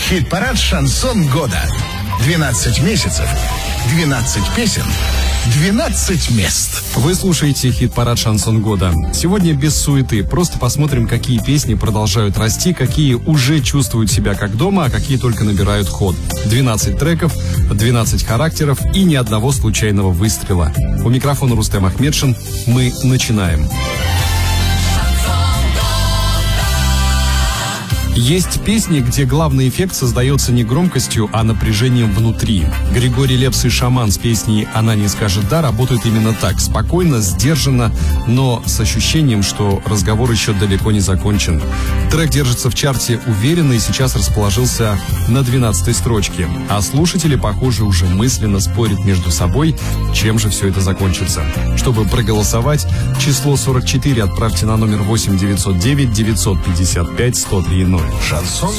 Хит-парад «Шансон года». 12 месяцев, 12 песен, 12 мест. Вы слушаете хит-парад «Шансон года». Сегодня без суеты. Просто посмотрим, какие песни продолжают расти, какие уже чувствуют себя как дома, а какие только набирают ход. 12 треков, 12 характеров и ни одного случайного выстрела. У микрофона Рустем Ахмедшин. Мы начинаем. Есть песни, где главный эффект создается не громкостью, а напряжением внутри. Григорий Лепс и «Шаман» с песней «Она не скажет да» работают именно так. Спокойно, сдержанно, но с ощущением, что разговор еще далеко не закончен. Трек держится в чарте уверенно и сейчас расположился на 12-й строчке. А слушатели, похоже, уже мысленно спорят между собой, чем же все это закончится. Чтобы проголосовать, число 44 отправьте на номер 8 909 955 103 0. Шансон